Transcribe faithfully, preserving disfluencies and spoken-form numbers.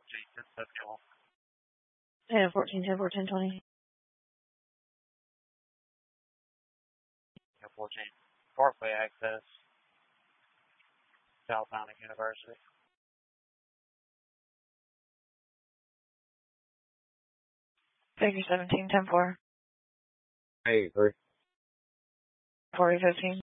Yeah, fourteen ten four ten twenty. fourteen. Parkway access. South Mountain University. Figure seventeen ten four. Hey, three. forty fifteen.